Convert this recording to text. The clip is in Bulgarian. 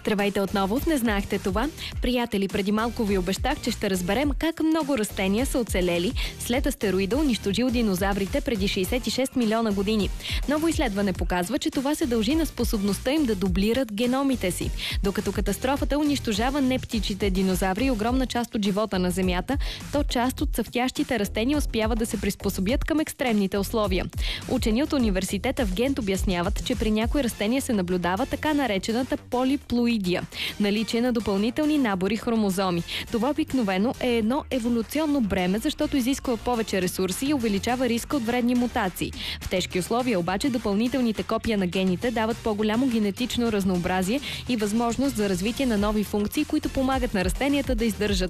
Здравейте отново, не знаехте това? Приятели, преди малко ви обещах, че ще разберем как много растения са оцелели след астероида, унищожил динозаврите преди 66 милиона години. Ново изследване показва, че това се дължи на способността им да дублират геномите си. Докато катастрофата унищожава не птичите динозаври и огромна част от живота на Земята, то част от цъфтящите растения успяват да се приспособят към екстремните условия. Учени от университета в Гент обясняват, че при някои растения се наблюдава така наречената полиплоидия – наличие на допълнителни набори хромозоми. Това обикновено е едно еволюционно бреме, защото изисква повече ресурси и увеличава риска от вредни мутации. В тежки условия обаче допълнителните копия на гените дават по-голямо генетично разнообразие и възможност за развитие на нови функции, които помагат на растенията да издържат